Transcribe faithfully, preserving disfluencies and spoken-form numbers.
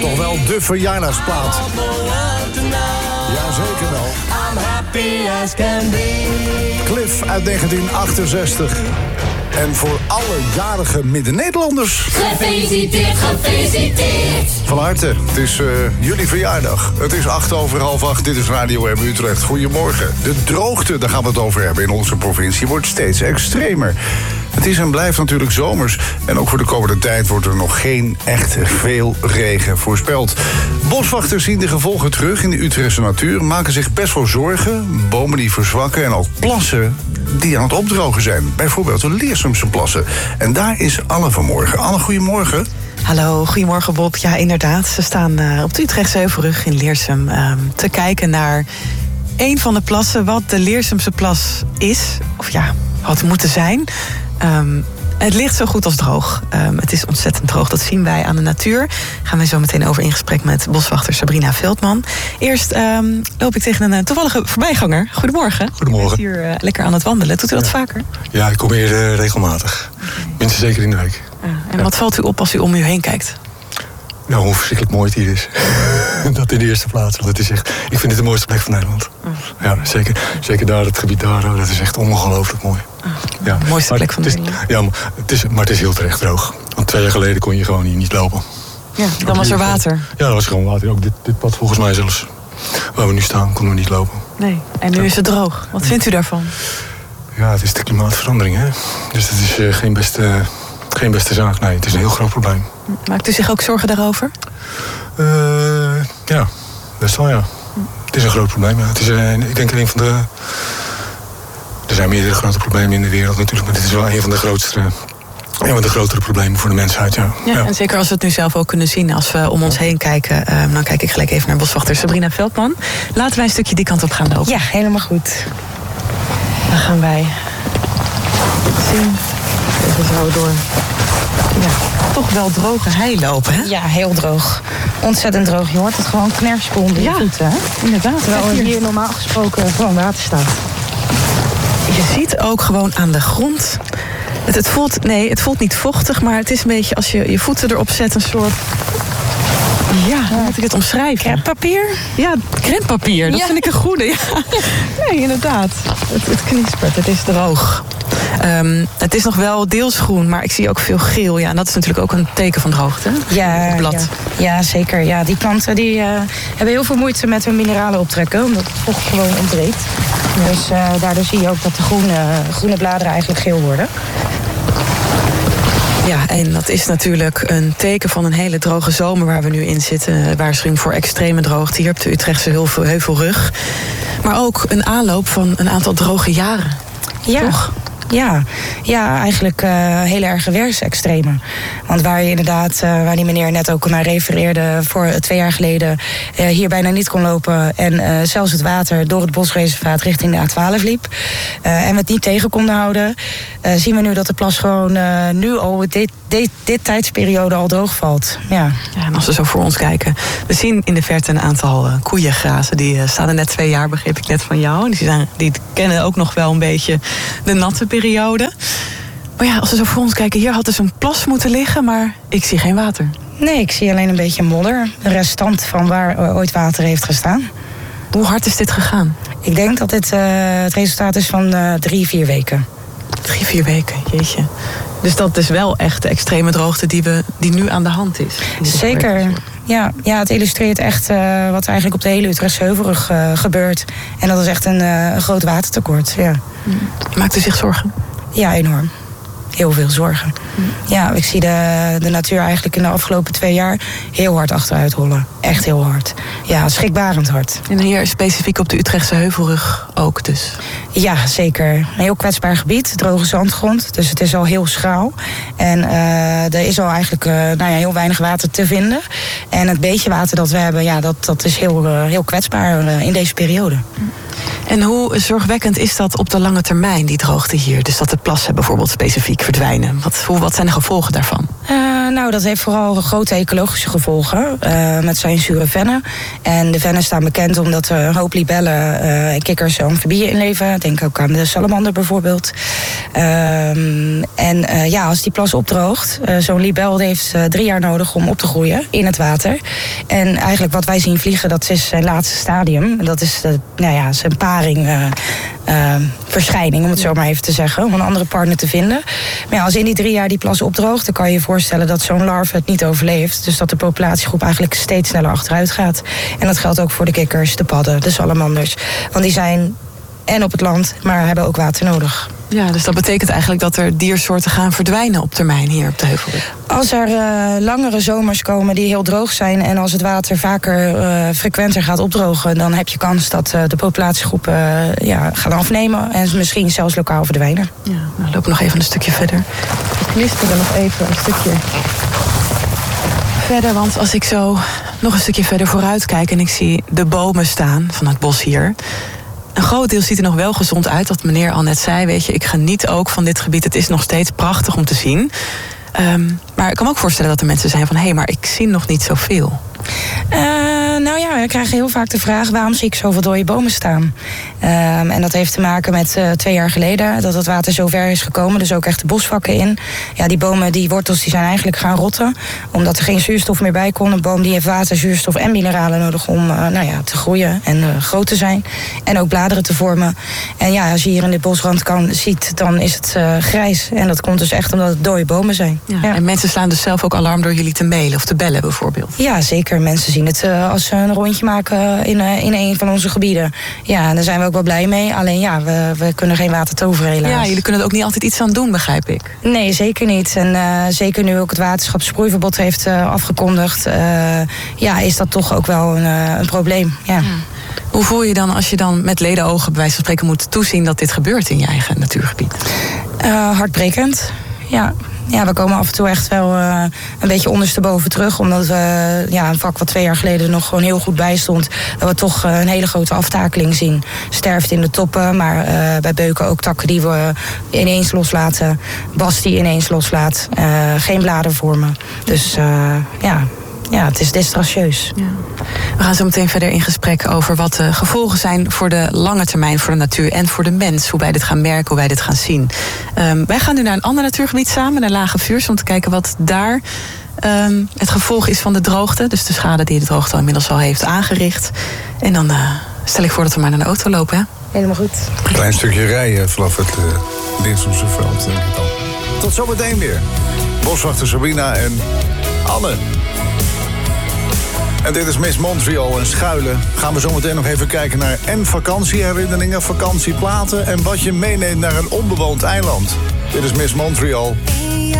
Toch wel de verjaardagsplaat. Jazeker wel. Cliff uit negentien achtenzestig. En voor alle jarige Midden-Nederlanders. Gefeliciteerd, gefeliciteerd. Van harte, het is uh, jullie verjaardag. Het is acht over half acht, dit is Radio M Utrecht. Goedemorgen. De droogte, daar gaan we het over hebben in onze provincie, wordt steeds extremer. Het is en blijft natuurlijk zomers. En ook voor de komende tijd wordt er nog geen echt veel regen voorspeld. Boswachters zien de gevolgen terug in de Utrechtse natuur, maken zich best wel zorgen. Bomen die verzwakken en ook plassen die aan het opdrogen zijn. Bijvoorbeeld de Leersumse plassen. En daar is Anne vanmorgen. Anne, goedemorgen. Hallo, goedemorgen Bob. Ja, inderdaad. Ze staan uh, op de Utrechtse Heuvelrug in Leersum uh, te kijken naar een van de plassen, wat de Leersumse plas is. Of ja, had moeten zijn. Um, het ligt zo goed als droog. Um, het is ontzettend droog, dat zien wij aan de natuur. Daar gaan wij zo meteen over in gesprek met boswachter Sabrina Veldman. Eerst um, loop ik tegen een toevallige voorbijganger. Goedemorgen. Goedemorgen. U bent hier uh, lekker aan het wandelen. Doet u dat ja. vaker? Ja, ik kom hier uh, regelmatig. Okay. Minstens zeker in de week. Uh, en ja. wat valt u op als u om u heen kijkt? Nou, hoe verschrikkelijk mooi het hier is. Dat in de eerste plaats. Want het is echt, ik vind het de mooiste plek van Nederland. Oh. Ja, zeker, zeker daar, het gebied daar. Dat is echt ongelooflijk mooi. Oh. Ja. De mooiste plek van Nederland. Ja, maar het, is, maar het is heel terecht droog. Want twee jaar geleden kon je gewoon hier niet lopen. Ja, dan was er water. Ja, dan was er gewoon water. Ook dit, dit pad volgens mij zelfs. Waar we nu staan, konden we niet lopen. Nee, en nu is het droog. Wat vindt u daarvan? Ja, het is de klimaatverandering, hè. Dus het is uh, geen beste... Geen beste zaak, nee. Het is een heel groot probleem. Maakt u zich ook zorgen daarover? Uh, ja, best wel, ja. Het is een groot probleem, ja. Het is, uh, ik denk, een van de... Er zijn meerdere grote problemen in de wereld natuurlijk, maar dit is wel een van de grootste... Een van de grotere problemen voor de mensheid, ja. Ja, ja. En zeker als we het nu zelf ook kunnen zien. Als we om ons heen kijken, uh, dan kijk ik gelijk even naar boswachter Sabrina Veldman. Laten wij een stukje die kant op gaan lopen. Ja, helemaal goed. Dan gaan wij zien... Even zo door, ja, toch wel droge hei lopen, hè? Ja, heel droog. Ontzettend droog. Je hoort het gewoon knerspoel onder je ja, voeten, hè? Inderdaad. Terwijl er hier normaal gesproken gewoon water staat. Je ziet ook gewoon aan de grond... Het, het voelt, nee, het voelt niet vochtig, maar het is een beetje... als je je voeten erop zet, een soort... Ja, hoe moet ik het omschrijven? Krempapier? Ja, krempapier. Dat ja. vind ik een goede. Ja. Nee, inderdaad. Het, het knispert, het is droog. Um, het is nog wel deels groen, maar ik zie ook veel geel. Ja, en dat is natuurlijk ook een teken van droogte. Ja, het blad. Ja, ja, zeker. Ja, die planten die, uh, hebben heel veel moeite met hun mineralen optrekken, omdat het vocht gewoon ontbreekt. Dus uh, daardoor zie je ook dat de groene, groene bladeren eigenlijk geel worden. Ja, en dat is natuurlijk een teken van een hele droge zomer waar we nu in zitten. Waarschuwing voor extreme droogte hier op de Utrechtse Heuvel, Heuvelrug. Maar ook een aanloop van een aantal droge jaren. Ja. Toch? Ja, ja, eigenlijk uh, heel erg weersextremen. Want waar je inderdaad, uh, waar die meneer net ook naar refereerde... voor twee jaar geleden uh, hier bijna niet kon lopen... en uh, zelfs het water door het bosreservaat richting de A twaalf liep... Uh, en we het niet tegen konden houden... Uh, zien we nu dat de plas gewoon uh, nu al dit, dit, dit tijdsperiode al droog valt. Ja. Ja, en als we zo voor ons kijken... we zien in de verte een aantal uh, koeien grazen. Die uh, staan er net twee jaar, begreep ik net van jou. Die, zijn, die kennen ook nog wel een beetje de natte periode. Periode. Maar ja, als we zo voor ons kijken, hier had dus een plas moeten liggen, maar ik zie geen water. Nee, ik zie alleen een beetje modder. Een restant van waar ooit water heeft gestaan. Hoe hard is dit gegaan? Ik denk dat dit uh, het resultaat is van uh, drie, vier weken. Drie, vier weken, jeetje. Dus dat is wel echt de extreme droogte die, we, die nu aan de hand is. Zeker. Ja, ja, het illustreert echt uh, wat er eigenlijk op de hele Utrechtse Heuvelrug uh, gebeurt. En dat is echt een, uh, een groot watertekort. Ja. Maakt u zich zorgen? Ja, enorm. Heel veel zorgen. Mm. Ja, ik zie de, de natuur eigenlijk in de afgelopen twee jaar heel hard achteruit rollen. Echt heel hard. Ja, schrikbarend hard. En hier specifiek op de Utrechtse Heuvelrug ook dus? Ja, zeker. Een heel kwetsbaar gebied, droge zandgrond. Dus het is al heel schraal. En uh, er is al eigenlijk uh, nou ja, heel weinig water te vinden. En het beetje water dat we hebben, ja, dat, dat is heel, uh, heel kwetsbaar uh, in deze periode. Mm. En hoe zorgwekkend is dat op de lange termijn, die droogte hier? Dus dat de plassen bijvoorbeeld specifiek verdwijnen. Wat, hoe, wat zijn de gevolgen daarvan? Uh, nou, dat heeft vooral grote ecologische gevolgen. Uh, met zijn zure vennen. En de vennen staan bekend omdat er een hoop libellen en uh, kikkers en amfibieën in leven. Denk ook aan de salamander bijvoorbeeld. Um, en uh, ja, als die plas opdroogt, uh, zo'n libel heeft uh, drie jaar nodig om op te groeien in het water. En eigenlijk wat wij zien vliegen, dat is zijn laatste stadium. Dat is de, nou ja, zijn paring. Uh, Uh, verschijning, om het zo maar even te zeggen, om een andere partner te vinden. Maar ja, als in die drie jaar die plas opdroogt, dan kan je je voorstellen dat zo'n larve het niet overleeft. Dus dat de populatiegroep eigenlijk steeds sneller achteruit gaat. En dat geldt ook voor de kikkers, de padden, de salamanders. Want die zijn en op het land, maar hebben ook water nodig. Ja, dus dat betekent eigenlijk dat er diersoorten gaan verdwijnen op termijn hier op de Heuvelrug. Als er uh, langere zomers komen die heel droog zijn en als het water vaker uh, frequenter gaat opdrogen, dan heb je kans dat uh, de populatiegroepen uh, ja, gaan afnemen en misschien zelfs lokaal verdwijnen. Ja, nou lopen we nog even een stukje verder. Ik knister er nog even een stukje verder, want als ik zo nog een stukje verder vooruit kijk en ik zie de bomen staan van het bos hier. Een groot deel ziet er nog wel gezond uit, wat meneer al net zei. Weet je, ik geniet ook van dit gebied. Het is nog steeds prachtig om te zien. Um, maar ik kan me ook voorstellen dat er mensen zijn van, hé, hey, maar ik zie nog niet zoveel. Uh, nou ja, we krijgen heel vaak de vraag, waarom zie ik zoveel dode bomen staan? Um, en dat heeft te maken met uh, twee jaar geleden dat het water zo ver is gekomen. Dus ook echt de bosvakken in. Ja, die bomen, die wortels, die zijn eigenlijk gaan rotten. Omdat er geen zuurstof meer bij kon. Een boom die heeft water, zuurstof en mineralen nodig om uh, nou ja, te groeien en uh, groot te zijn. En ook bladeren te vormen. En ja, als je hier in dit bosrand kan, ziet, dan is het uh, grijs. En dat komt dus echt omdat het dode bomen zijn. Ja, ja. En mensen slaan dus zelf ook alarm door jullie te mailen of te bellen bijvoorbeeld? Ja, zeker. Mensen zien het uh, als ze een rondje maken in, uh, in een van onze gebieden. Ja, en daar zijn we ook wel blij mee. Alleen ja, we, we kunnen geen water toveren helaas. Ja, jullie kunnen er ook niet altijd iets aan doen, begrijp ik. Nee, zeker niet. En uh, zeker nu ook het waterschap sproeiverbod heeft uh, afgekondigd, uh, ja, is dat toch ook wel een, uh, een probleem. Ja. Ja. Hoe voel je dan als je dan met ledenogen bij wijze van spreken moet toezien dat dit gebeurt in je eigen natuurgebied? Uh, hartbrekend, ja. Ja, we komen af en toe echt wel uh, een beetje ondersteboven terug. Omdat we ja, een vak wat twee jaar geleden nog gewoon heel goed bij stond. Dat we toch uh, een hele grote aftakeling zien. Sterft in de toppen, maar uh, bij beuken ook takken die we ineens loslaten. Bast die ineens loslaat. Uh, geen bladeren vormen. Dus uh, ja... Ja, het is destrasieus. Ja. We gaan zo meteen verder in gesprek over wat de gevolgen zijn voor de lange termijn, voor de natuur en voor de mens. Hoe wij dit gaan merken, hoe wij dit gaan zien. Um, wij gaan nu naar een ander natuurgebied samen, naar Lage Vuursche, om te kijken wat daar um, het gevolg is van de droogte. Dus de schade die de droogte inmiddels al heeft aangericht. En dan uh, stel ik voor dat we maar naar de auto lopen. Hè? Helemaal goed. Een klein stukje rijden vanaf het uh, Linsumse veld, denk ik dan. Tot zometeen weer. Boswachter Sabina en Anne. En dit is Miss Montreal en Schuilen. Gaan we zo meteen nog even kijken naar en vakantieherinneringen, vakantieplaten en wat je meeneemt naar een onbewoond eiland. Dit is Miss Montreal.